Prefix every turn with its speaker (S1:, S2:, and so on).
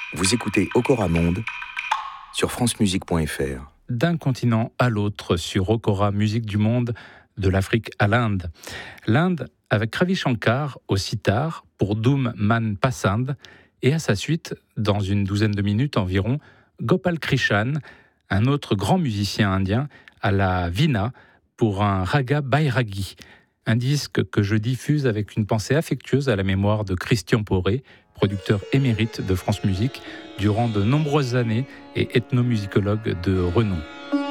S1: Vous écoutez Okora Monde sur francemusique.fr.
S2: D'un continent à l'autre sur Okora, musique du monde, de l'Afrique à l'Inde. L'Inde avec Ravi Shankar au sitar pour Dhoom Man Pasand et à sa suite, dans une douzaine de minutes environ, Gopal Krishan, un autre grand musicien indien, à la Veena pour un raga Bairagi. Un disque que je diffuse avec une pensée affectueuse à la mémoire de Christian Poré, producteur émérite de France Musique durant de nombreuses années et ethnomusicologue de renom.